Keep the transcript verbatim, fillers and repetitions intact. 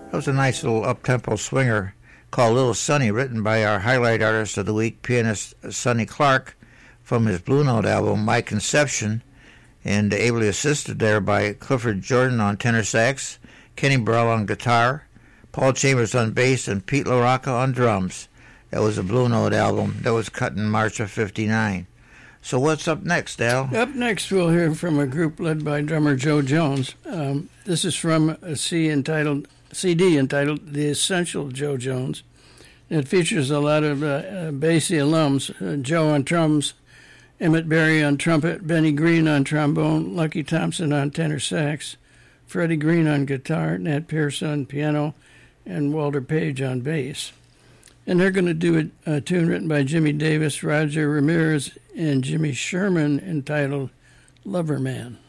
That was a nice little up-tempo swinger called Little Sonny, written by our highlight artist of the week, pianist Sonny Clark, from his Blue Note album, My Conception, and ably assisted there by Clifford Jordan on tenor sax, Kenny Burrell on guitar, Paul Chambers on bass, and Pete LaRocca on drums. That was a Blue Note album that was cut in March of fifty-nine. So what's up next, Al? Up next, we'll hear from a group led by drummer Joe Jones. Um, this is from a C entitled, C D entitled The Essential Joe Jones. It features a lot of uh, uh, Basie alums, uh, Joe on drums, Emmett Berry on trumpet, Benny Green on trombone, Lucky Thompson on tenor sax, Freddie Green on guitar, Nat Pierce on piano, and Walter Page on bass. And they're going to do a, a tune written by Jimmy Davis, Roger Ramirez, and Jimmy Sherman entitled Lover Man.